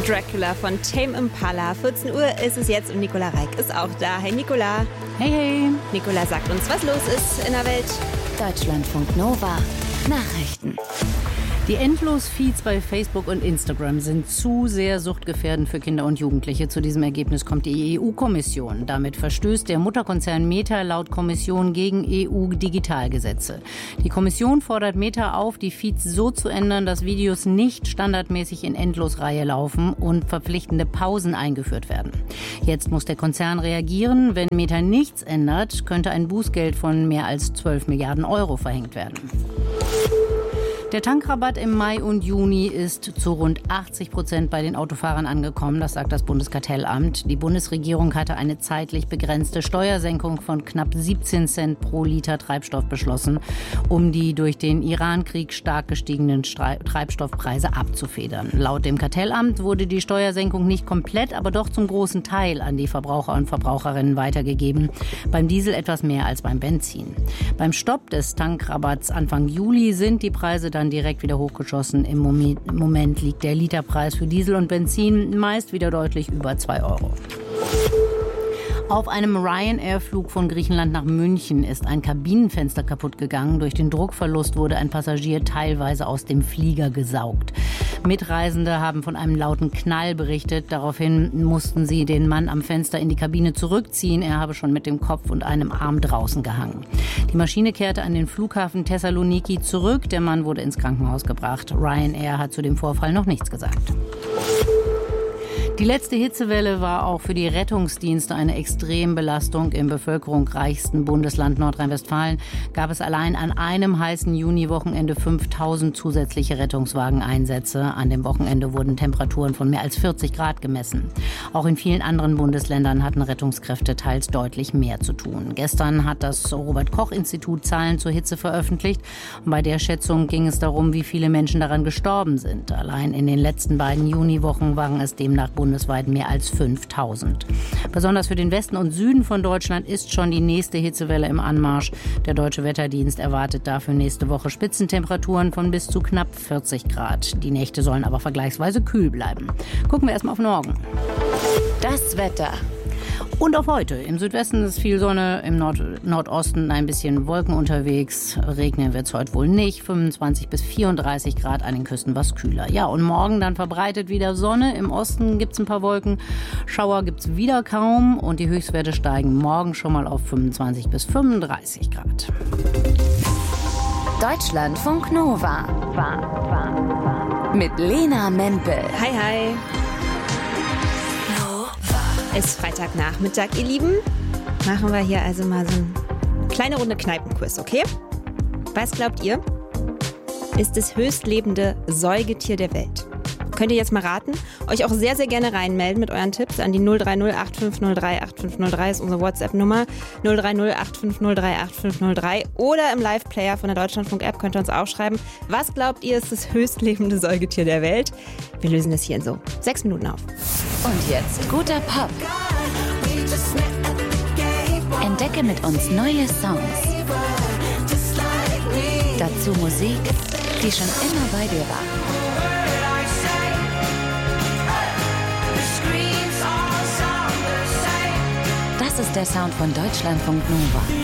Dracula von Tame Impala. 14 Uhr ist es jetzt und Nicola Reik ist auch da. Hey Nicola. Hey, hey. Nicola sagt uns, was los ist in der Welt. Deutschlandfunk Nova. Nachrichten. Die Endlos-Feeds bei Facebook und Instagram sind zu sehr suchtgefährdend für Kinder und Jugendliche. Zu diesem Ergebnis kommt die EU-Kommission. Damit verstößt der Mutterkonzern Meta laut Kommission gegen EU-Digitalgesetze. Die Kommission fordert Meta auf, die Feeds so zu ändern, dass Videos nicht standardmäßig in Endlosreihe laufen und verpflichtende Pausen eingeführt werden. Jetzt muss der Konzern reagieren. Wenn Meta nichts ändert, könnte ein Bußgeld von mehr als 12 Milliarden Euro verhängt werden. Der Tankrabatt im Mai und Juni ist zu rund 80% bei den Autofahrern angekommen, das sagt das Bundeskartellamt. Die Bundesregierung hatte eine zeitlich begrenzte Steuersenkung von knapp 17 Cent pro Liter Treibstoff beschlossen, um die durch den Iran-Krieg stark gestiegenen Treibstoffpreise abzufedern. Laut dem Kartellamt wurde die Steuersenkung nicht komplett, aber doch zum großen Teil an die Verbraucher und Verbraucherinnen weitergegeben. Beim Diesel etwas mehr als beim Benzin. Beim Stopp des Tankrabatts Anfang Juli sind die Preise dann direkt wieder hochgeschossen. Im Moment liegt der Literpreis für Diesel und Benzin meist wieder deutlich über 2 Euro. Auf einem Ryanair-Flug von Griechenland nach München ist ein Kabinenfenster kaputt gegangen. Durch den Druckverlust wurde ein Passagier teilweise aus dem Flieger gesaugt. Mitreisende haben von einem lauten Knall berichtet. Daraufhin mussten sie den Mann am Fenster in die Kabine zurückziehen. Er habe schon mit dem Kopf und einem Arm draußen gehangen. Die Maschine kehrte an den Flughafen Thessaloniki zurück. Der Mann wurde ins Krankenhaus gebracht. Ryanair hat zu dem Vorfall noch nichts gesagt. Die letzte Hitzewelle war auch für die Rettungsdienste eine Extrembelastung. Im bevölkerungsreichsten Bundesland Nordrhein-Westfalen gab es allein an einem heißen Juniwochenende 5000 zusätzliche Rettungswageneinsätze. An dem Wochenende wurden Temperaturen von mehr als 40 Grad gemessen. Auch in vielen anderen Bundesländern hatten Rettungskräfte teils deutlich mehr zu tun. Gestern hat das Robert-Koch-Institut Zahlen zur Hitze veröffentlicht. Und bei der Schätzung ging es darum, wie viele Menschen daran gestorben sind. Allein in den letzten beiden Juniwochen waren es demnach bundesweit mehr als 5000. Besonders für den Westen und Süden von Deutschland ist schon die nächste Hitzewelle im Anmarsch. Der Deutsche Wetterdienst erwartet dafür nächste Woche Spitzentemperaturen von bis zu knapp 40 Grad. Die Nächte sollen aber vergleichsweise kühl bleiben. Gucken wir erstmal auf morgen. Das Wetter. Und auf heute. Im Südwesten ist viel Sonne, im Nordosten ein bisschen Wolken unterwegs. Regnen wird es heute wohl nicht. 25 bis 34 Grad, an den Küsten was kühler. Ja, und morgen dann verbreitet wieder Sonne. Im Osten gibt es ein paar Wolken. Schauer gibt es wieder kaum. Und die Höchstwerte steigen morgen schon mal auf 25 bis 35 Grad. Deutschlandfunk Nova. Mit Lena Mempel. Hi, hi. Ist Freitagnachmittag, ihr Lieben. Machen wir hier also mal so eine kleine Runde Kneipenquiz, okay? Was glaubt ihr, ist das höchstlebende Säugetier der Welt? Könnt ihr jetzt mal raten? Euch auch sehr, sehr gerne reinmelden mit euren Tipps an die 030 8503 8503 ist unsere WhatsApp-Nummer. 030 8503 8503 oder im Live-Player von der Deutschlandfunk-App könnt ihr uns auch schreiben. Was glaubt ihr, ist das höchstlebende Säugetier der Welt? Wir lösen das hier in so 6 Minuten auf. Und jetzt guter Pop. Entdecke mit uns neue Songs. Dazu Musik, die schon immer bei dir war. Das ist der Sound von Deutschlandfunk Nova.